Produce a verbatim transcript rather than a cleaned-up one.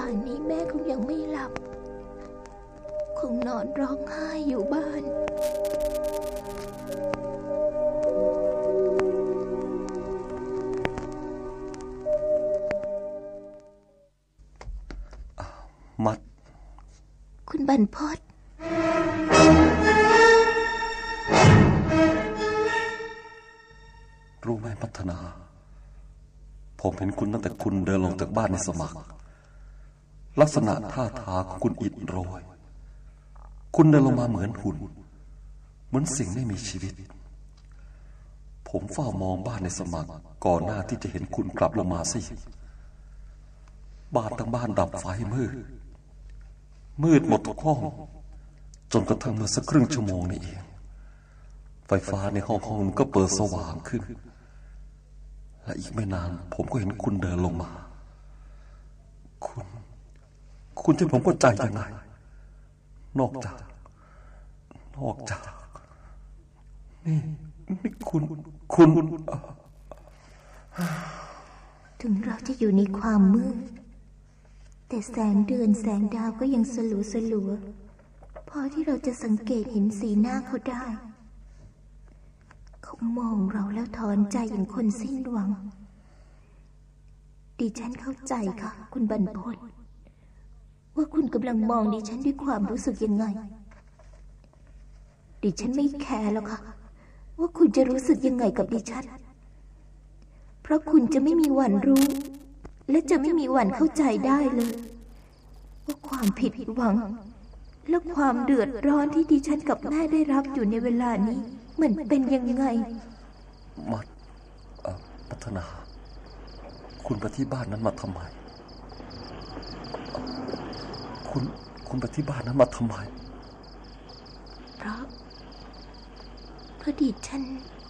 านนี้แม่คงยังไม่หลับคงนอนร้องไห้อยู่บ้านมัดคุณบรรพตรู้ไหมพัฒนาผมเห็นคุณตั้งแต่คุณเดินลงจากบ้านในสมัครลักษณะท่าทางของคุณอิดโรยคุณเดินลงมาเหมือนหุ่นเหมือนสิ่งไม่มีชีวิตผมเฝ้ามองบ้านในสมัครก่อนหน้าที่จะเห็นคุณกลับลงมาสิบ้านทั้งบ้านดับไฟมืดมืดหมดทุกห้องจนกระทั่งเมื่อสักครึ่งชั่วโมงนี้เองไฟฟ้าในห้องห้องก็เปิดสว่างขึ้นและอีกไม่นานผมก็เห็นคุณเดินลงมาคุณคุณจะผมก็ใจยังไงนอกจากนอกจากนี่นี่คุณคุณถึงเราจะอยู่ในความมืดแต่แสงเดือนแสงดาวก็ยังสลัวสลัวพอที่เราจะสังเกตเห็นสีหน้าเขาได้เขามองเราแล้วถอนใจอย่างคนสิ้นหวังดิฉันเข้าใจค่ะคุณบรรพตว่าคุณกำลังมองดิฉันด้วยความรู้สึกยังไงดิฉันไม่แคร์แล้วค่ะว่าคุณจะรู้สึกยังไงกับดิฉันเพราะคุณจะไม่มีวันรู้และจะไม่มีวันเข้าใจได้เลยว่าความผิดหวังและความเดือดร้อนที่ดิฉันกับแม่ได้รับอยู่ในเวลานี้มันเป็นยังไงมัดพัฒนาคุณไปที่บ้านนั้นมาทำไมคุณคุณไปที่บ้านนั้นมาทำไมเพราะเพราะดิฉัน